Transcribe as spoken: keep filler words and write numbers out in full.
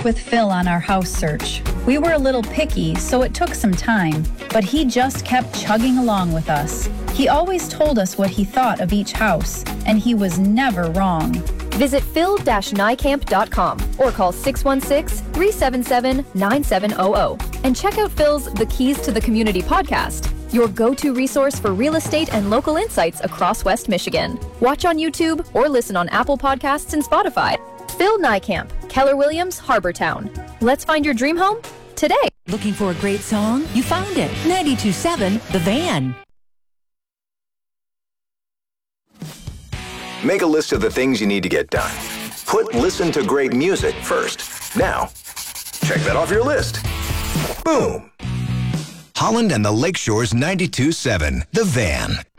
with Phil on our house search. We were a little picky, so it took some time, but he just kept chugging along with us. He always told us what he thought of each house, and he was never wrong. Visit phil dash nycamp dot com or call six one six, three seven seven, nine seven zero zero and check out Phil's The Keys to the Community podcast, your go-to resource for real estate and local insights across West Michigan. Watch on YouTube or listen on Apple Podcasts and Spotify. Phil Nycamp, Keller Williams, Harbortown. Let's find your dream home today. Looking for a great song? You found it. ninety-two point seven The Van. Make a list of the things you need to get done. Put listen to great music first. Now, check that off your list. Boom. Holland and the Lakeshore's ninety-two point seven The Van.